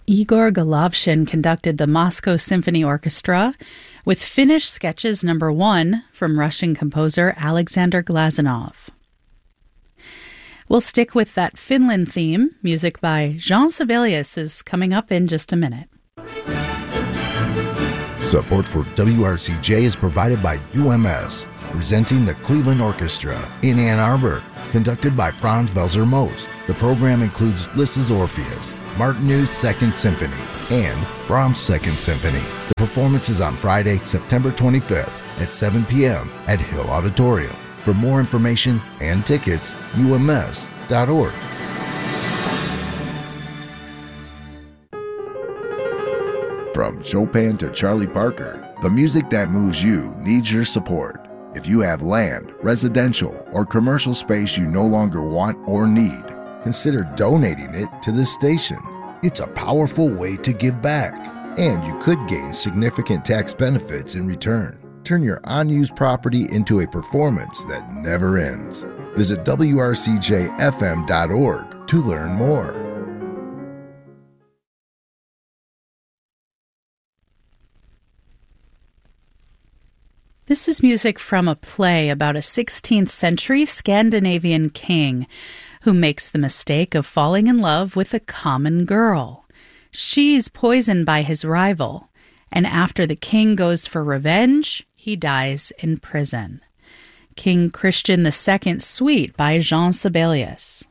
Igor Golovshin conducted the Moscow Symphony Orchestra with Finnish Sketches No. 1 from Russian composer Alexander Glazunov. We'll stick with that Finland theme. Music by Jean Sibelius is coming up in just a minute. Support for WRCJ is provided by UMS, presenting the Cleveland Orchestra in Ann Arbor, conducted by Franz Welser Most. The program includes Liszt's Orpheus, Martineau's Second Symphony, and Brahms' Second Symphony. The performance is on Friday, September 25th at 7 p.m. at Hill Auditorium. For more information and tickets, ums.org. From Chopin to Charlie Parker, the music that moves you needs your support. If you have land, residential, or commercial space you no longer want or need, consider donating it to this station. It's a powerful way to give back, and you could gain significant tax benefits in return. Turn your unused property into a performance that never ends. Visit WRCJFM.org to learn more. This is music from a play about a 16th century Scandinavian king who makes the mistake of falling in love with a common girl. She's poisoned by his rival, and after the king goes for revenge, he dies in prison. King Christian II Suite by Jean Sibelius.